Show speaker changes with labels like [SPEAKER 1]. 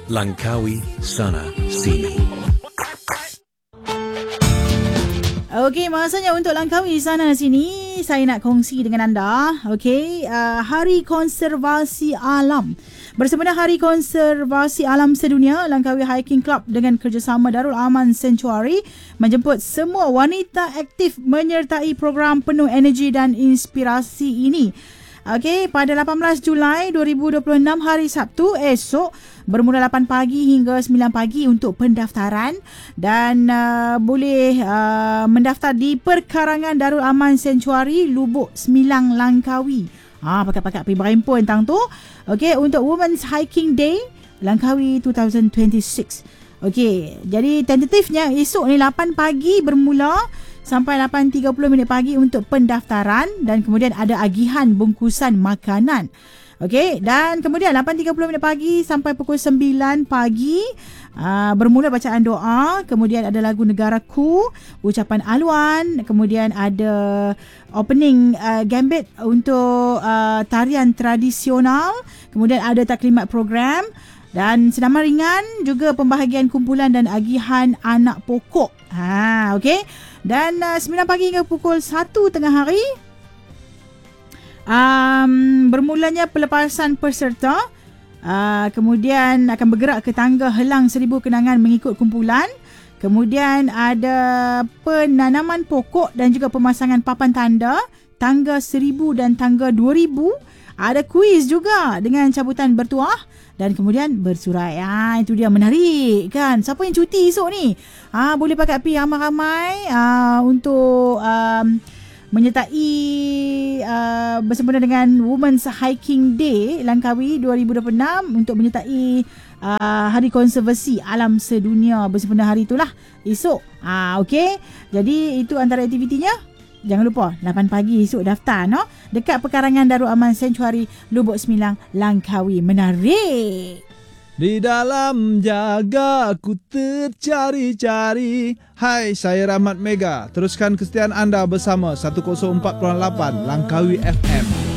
[SPEAKER 1] Langkawi Sana Sini.
[SPEAKER 2] Okey, masanya untuk Langkawi Sana Sini saya nak kongsi dengan anda. Okey, Hari Konservasi Alam. Bersempena Hari Konservasi Alam Sedunia, Langkawi Hiking Club dengan kerjasama Darul Aman Sanctuary menjemput semua wanita aktif menyertai program penuh energi dan inspirasi ini. Okey, pada 18 Julai 2026 hari Sabtu esok bermula 8 pagi hingga 9 pagi untuk pendaftaran dan boleh mendaftar di perkarangan Darul Aman Sanctuary Lubuk Semilang Langkawi. Pakat-pakat pergi berhimpun tang tu. Okey, untuk Women's Hiking Day Langkawi 2026. Okey, jadi tentatifnya esok ni 8 pagi bermula sampai 8.30 minit pagi untuk pendaftaran dan kemudian ada agihan bungkusan makanan. Okey, dan kemudian 8.30 minit pagi sampai pukul 9 pagi bermula bacaan doa, kemudian ada lagu Negaraku, ucapan aluan, kemudian ada opening gambit untuk tarian tradisional, kemudian ada taklimat program dan senaman ringan, juga pembahagian kumpulan dan agihan anak pokok. Okey. Dan 9 pagi hingga pukul 1 tengah hari bermulanya pelepasan peserta. Kemudian akan bergerak ke tangga Helang 1000 Kenangan mengikut kumpulan. Kemudian ada penanaman pokok dan juga pemasangan papan tanda, tangga 1000 dan tangga 2000. Ada kuis juga dengan cabutan bertuah dan kemudian bersurai. Itu dia, menarik kan. Siapa yang cuti esok ni? Boleh pakat pergi ramai-ramai untuk menyertai bersempena dengan Women's Hiking Day Langkawi 2026 untuk menyertai Hari Konservasi Alam Sedunia bersempena hari itulah esok. Okey. Jadi itu antara aktivitinya. Jangan lupa 8 pagi esok daftar dekat perkarangan Darul Aman Sanctuary Lubuk Semilang Langkawi. Menarik.
[SPEAKER 3] Di dalam jaga aku tercari-cari. Hai, saya Rahmat Mega. Teruskan kesetiaan anda bersama 104.8 Langkawi FM.